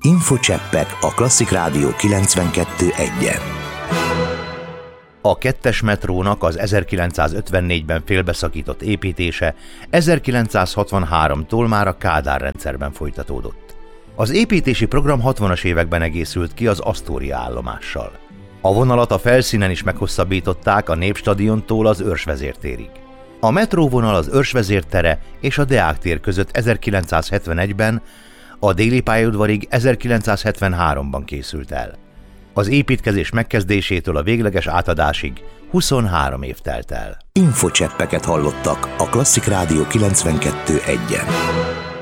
Infocseppek a Klasszik Rádió 92.1-en. A 2-es metrónak az 1954-ben félbeszakított építése 1963-tól már a Kádár rendszerben folytatódott. Az építési program 60-as években egészült ki az Asztória állomással. A vonalat a felszínen is meghosszabbították a Népstadiontól az Őrsvezér térig. A metróvonal az Őrsvezér tere és a Deák tér között 1971-ben, a Déli pályaudvarig 1973-ban készült el. Az építkezés megkezdésétől a végleges átadásig 23 év telt el. Infocseppeket hallottak a Klasszik Rádió 92.1-en.